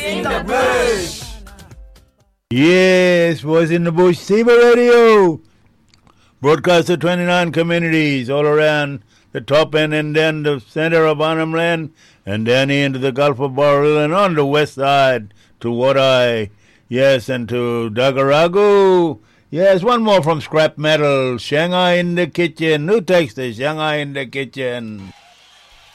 in the Bush. Yes, Voice in the Bush, Seaver Radio. Broadcast to 29 communities all around the top end and then the center of Arnhem Land and then into the Gulf of Boreal and on the west side to Wadi. Yes, and to Dagaragu. Yes, one more from Scrap Metal. Shanghai in the Kitchen. Who takes the Shanghai in the Kitchen?